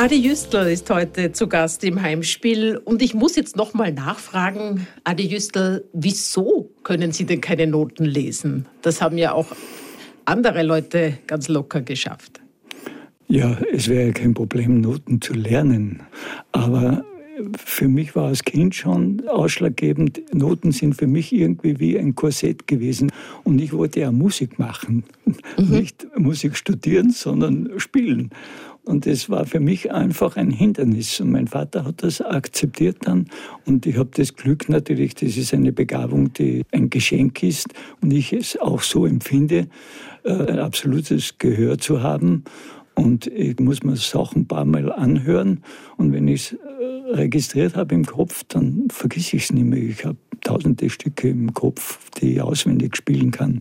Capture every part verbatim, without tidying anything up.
Adi Jüstl ist heute zu Gast im Heimspiel und ich muss jetzt noch mal nachfragen, Adi Jüstl, wieso können Sie denn keine Noten lesen? Das haben ja auch andere Leute ganz locker geschafft. Ja, es wäre ja kein Problem, Noten zu lernen, aber für mich war als Kind schon ausschlaggebend, Noten sind für mich irgendwie wie ein Korsett gewesen und ich wollte ja Musik machen, mhm. nicht Musik studieren, sondern spielen. Und das war für mich einfach ein Hindernis. Und mein Vater hat das akzeptiert dann. Und ich habe das Glück natürlich, das ist eine Begabung, die ein Geschenk ist. Und ich es auch so empfinde, ein absolutes Gehör zu haben. Und ich muss mir Sachen ein paar Mal anhören. Und wenn ich es registriert habe im Kopf, dann vergesse ich es nicht mehr. Ich habe tausende Stücke im Kopf, die ich auswendig spielen kann.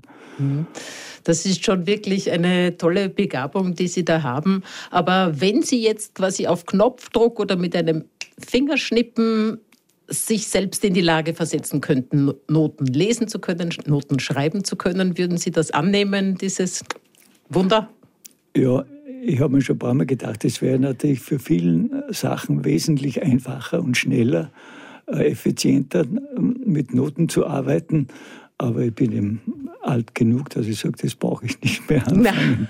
Das ist schon wirklich eine tolle Begabung, die Sie da haben. Aber wenn Sie jetzt quasi auf Knopfdruck oder mit einem Fingerschnippen sich selbst in die Lage versetzen könnten, Noten lesen zu können, Noten schreiben zu können, würden Sie das annehmen, dieses Wunder? Ja, ich habe mir schon ein paar Mal gedacht, es wäre natürlich für viele Sachen wesentlich einfacher und schneller, effizienter mit Noten zu arbeiten. Aber ich bin eben alt genug, dass ich sage, das brauche ich nicht mehr anfangen.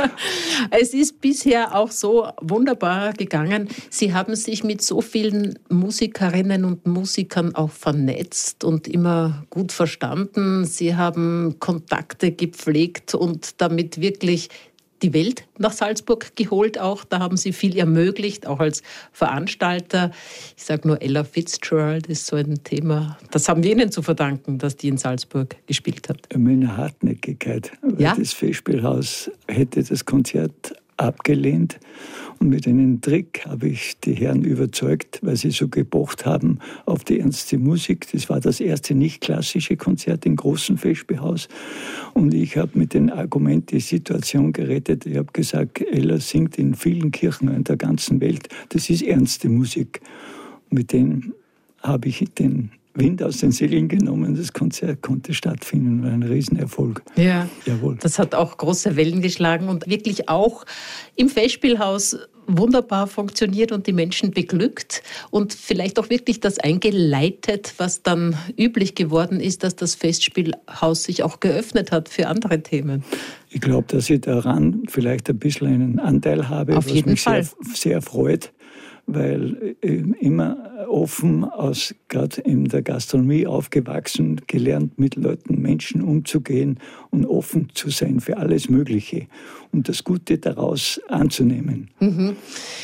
Es ist bisher auch so wunderbar gegangen. Sie haben sich mit so vielen Musikerinnen und Musikern auch vernetzt und immer gut verstanden. Sie haben Kontakte gepflegt und damit wirklich die Welt nach Salzburg geholt auch. Da haben Sie viel ermöglicht, auch als Veranstalter. Ich sage nur, Ella Fitzgerald ist so ein Thema. Das haben wir Ihnen zu verdanken, dass die in Salzburg gespielt hat. Meine Hartnäckigkeit. Ja? Das Festspielhaus hätte das Konzert abgelehnt. Und mit einem Trick habe ich die Herren überzeugt, weil sie so gepocht haben auf die ernste Musik. Das war das erste nicht-klassische Konzert im großen Festspielhaus. Und ich habe mit dem Argument die Situation gerettet. Ich habe gesagt, Ella singt in vielen Kirchen in der ganzen Welt. Das ist ernste Musik. Und mit dem habe ich den Wind aus den Segeln genommen. Das Konzert konnte stattfinden, war ein Riesenerfolg. Ja, jawohl. Das hat auch große Wellen geschlagen und wirklich auch im Festspielhaus wunderbar funktioniert und die Menschen beglückt und vielleicht auch wirklich das eingeleitet, was dann üblich geworden ist, dass das Festspielhaus sich auch geöffnet hat für andere Themen. Ich glaube, dass ich daran vielleicht ein bisschen einen Anteil habe, Auf was jeden mich Fall. sehr, sehr freut, weil immer offen, aus gerade in der Gastronomie aufgewachsen, gelernt, mit Leuten, Menschen umzugehen und offen zu sein für alles Mögliche und das Gute daraus anzunehmen. Mhm.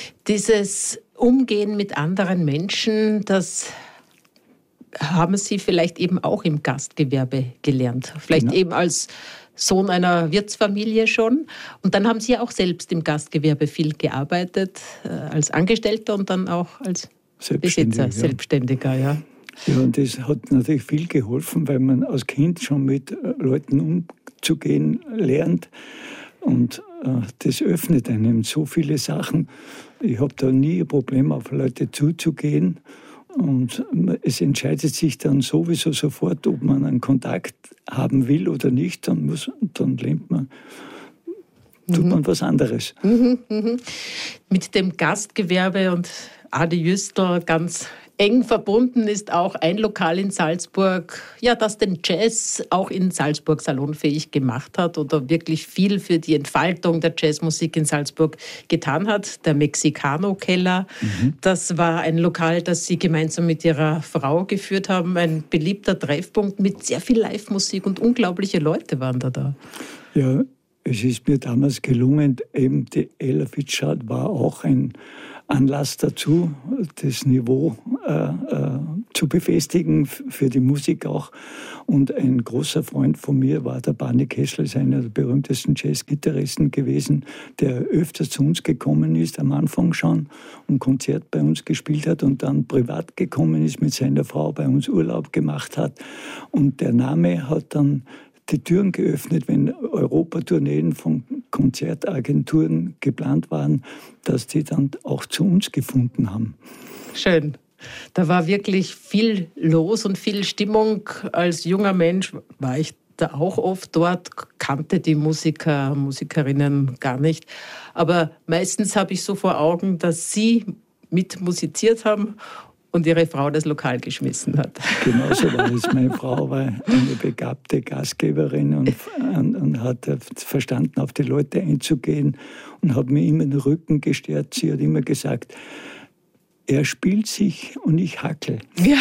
Dieses Umgehen mit anderen Menschen, das haben Sie vielleicht eben auch im Gastgewerbe gelernt. Vielleicht genau. eben als Sohn einer Wirtsfamilie schon. Und dann haben Sie ja auch selbst im Gastgewerbe viel gearbeitet, äh, als Angestellter und dann auch als Besitzer, ja. Selbstständiger. Ja. Ja, und das hat natürlich viel geholfen, weil man als Kind schon mit Leuten umzugehen lernt. Und äh, das öffnet einem so viele Sachen. Ich habe da nie ein Problem, auf Leute zuzugehen. Und es entscheidet sich dann sowieso sofort, ob man einen Kontakt haben will oder nicht. Dann, muss, dann lernt man, tut mhm. man was anderes. Mhm, mhm. Mit dem Gastgewerbe und Adi Jüstl ganz eng verbunden ist auch ein Lokal in Salzburg, ja, das den Jazz auch in Salzburg salonfähig gemacht hat oder wirklich viel für die Entfaltung der Jazzmusik in Salzburg getan hat, der Mexicano-Keller. Mhm. Das war ein Lokal, das Sie gemeinsam mit Ihrer Frau geführt haben, ein beliebter Treffpunkt mit sehr viel Live-Musik und unglaubliche Leute waren da da. Ja, es ist mir damals gelungen, eben die Ella Fitzgerald war auch ein Anlass dazu, das Niveau äh, äh, zu befestigen, für die Musik auch. Und ein großer Freund von mir war der Barney Kessler, ist einer der berühmtesten Jazzgitarristen gewesen, der öfters zu uns gekommen ist, am Anfang schon, und Konzert bei uns gespielt hat und dann privat gekommen ist, mit seiner Frau bei uns Urlaub gemacht hat. Und der Name hat dann die Türen geöffnet, wenn Europatourneen von Konzertagenturen geplant waren, dass die dann auch zu uns gefunden haben. Schön. Da war wirklich viel los und viel Stimmung. Als junger Mensch war ich Vater auch oft dort, kannte die Musiker, Musikerinnen gar nicht. Aber meistens habe ich so vor Augen, dass Sie mit musiziert haben und Ihre Frau das Lokal geschmissen hat. Genau so war es. Meine Frau war eine begabte Gastgeberin und, und, und hat verstanden, auf die Leute einzugehen und hat mir immer den Rücken gestärkt. Sie hat immer gesagt, er spielt sich und ich hackel. Ja.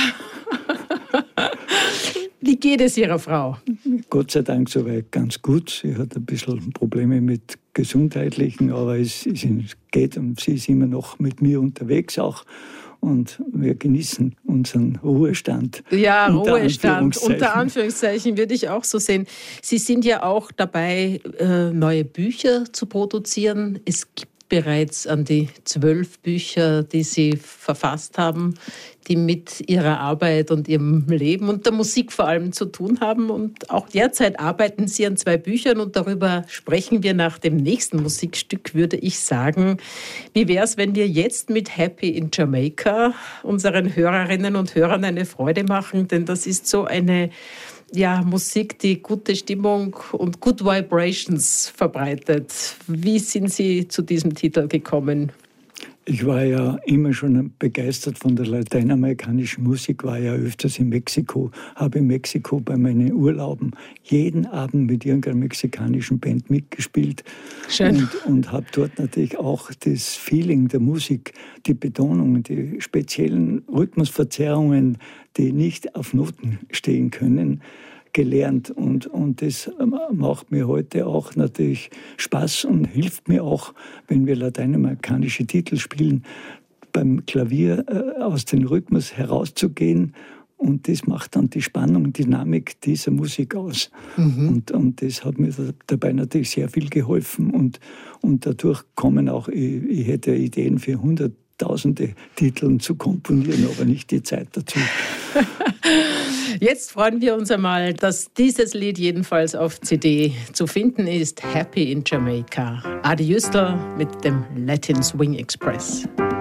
Wie geht es Ihrer Frau? Gott sei Dank soweit ganz gut. Sie hat ein bisschen Probleme mit gesundheitlichen, aber es, es geht und sie ist immer noch mit mir unterwegs auch. Und wir genießen unseren Ruhestand. Ja, unter Ruhestand, unter Anführungszeichen würde ich auch so sehen. Sie sind ja auch dabei, neue Bücher zu produzieren. Es gibt bereits an die zwölf Bücher, die Sie verfasst haben, die mit Ihrer Arbeit und Ihrem Leben und der Musik vor allem zu tun haben. Und auch derzeit arbeiten Sie an zwei Büchern und darüber sprechen wir nach dem nächsten Musikstück, würde ich sagen. Wie wäre es, wenn wir jetzt mit Happy in Jamaica unseren Hörerinnen und Hörern eine Freude machen? Denn das ist so eine ja, Musik, die gute Stimmung und Good Vibrations verbreitet. Wie sind Sie zu diesem Titel gekommen? Ich war ja immer schon begeistert von der lateinamerikanischen Musik, war ja öfters in Mexiko, habe in Mexiko bei meinen Urlauben jeden Abend mit irgendeiner mexikanischen Band mitgespielt. Schön. Und, und habe dort natürlich auch das Feeling der Musik, die Betonungen, die speziellen Rhythmusverzerrungen, die nicht auf Noten stehen können, gelernt. Und, und das macht mir heute auch natürlich Spaß und hilft mir auch, wenn wir lateinamerikanische Titel spielen, beim Klavier äh, aus dem Rhythmus herauszugehen. Und das macht dann die Spannung und Dynamik dieser Musik aus. Mhm. Und, und das hat mir dabei natürlich sehr viel geholfen. Und, und dadurch kommen auch, ich, ich hätte Ideen für hunderttausende Titeln zu komponieren, aber nicht die Zeit dazu. Jetzt freuen wir uns einmal, dass dieses Lied jedenfalls auf C D zu finden ist. Happy in Jamaica. Adi Jüstl mit dem Latin Swing Express.